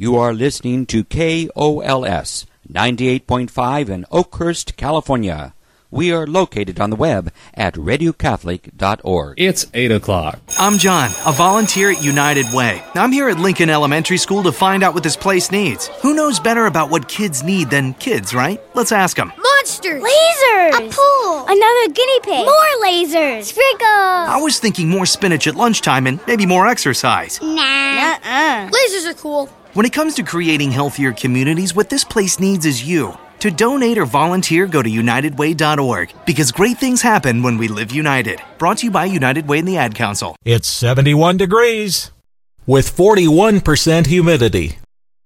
You are listening to KOLS 98.5 in Oakhurst, California. We are located on the web at radiocatholic.org. It's 8 o'clock. I'm John, a volunteer at United Way. I'm here at Lincoln Elementary School to find out what this place needs. Who knows better about what kids need than kids, right? Let's ask them. Monsters! Lasers! A pool! Another guinea pig! More lasers! Sprinkles! I was thinking more spinach at lunchtime and maybe more exercise. Nah. Lasers are cool. When it comes to creating healthier communities, what this place needs is you. To donate or volunteer, go to UnitedWay.org, because great things happen when we live united. Brought to you by United Way and the Ad Council. It's 71 degrees with 41% humidity.